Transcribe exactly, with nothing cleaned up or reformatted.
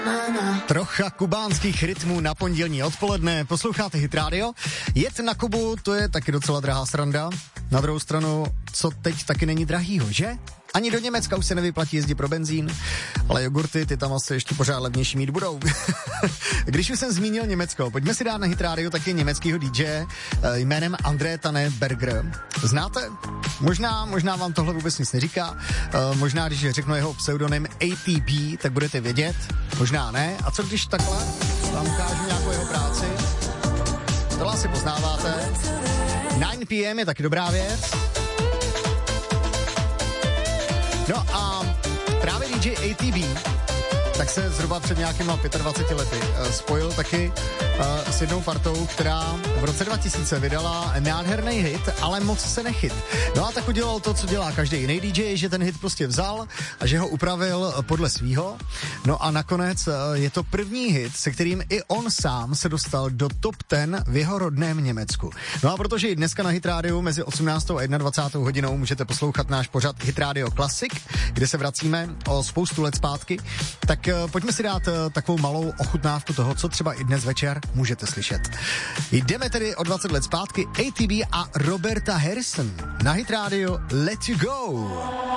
Trocha kubánských rytmů na pondělní odpoledne. Posloucháte Hit Radio. Jet na Kubu, to je taky docela drahá sranda. Na druhou stranu, co teď taky není drahýho, že? Ani do Německa už se nevyplatí jezdit pro benzín, ale jogurty, ty tam asi ještě pořád levnější mít budou. Když už jsem zmínil Německo, pojďme si dát na Hit Radio taky německýho dý džeje jménem André Tane Berger. Znáte? Možná, možná vám tohle vůbec nic neříká. Možná, když řeknu jeho pseudonym A T B, tak budete vědět. Možná ne. A co když takhle vám ukážu nějakou jeho práci? Tohle asi poznáváte. nine p m je taky dobrá věc. No a právě dý džej A T B tak se zhruba před nějakýma dvaceti pěti lety uh, spojil taky uh, s jednou partou, která v roce dva tisíce vydala nádherný hit, ale moc se nechyt. No a tak udělal to, co dělá každý jiný dý džej, že ten hit prostě vzal a že ho upravil podle svýho. No a nakonec uh, je to první hit, se kterým i on sám se dostal do top deset v jeho rodném Německu. No a protože i dneska na Hit Radio mezi osmnáctou a dvacátou jednou hodinou můžete poslouchat náš pořad Hit Radio Classic, kde se vracíme o spoustu let zpátky, tak pojďme si dát takovou malou ochutnávku toho, co třeba i dnes večer můžete slyšet. Jdeme tedy o dvacet let zpátky. A T B a Roberta Harrison na Hit Radio Let You Go.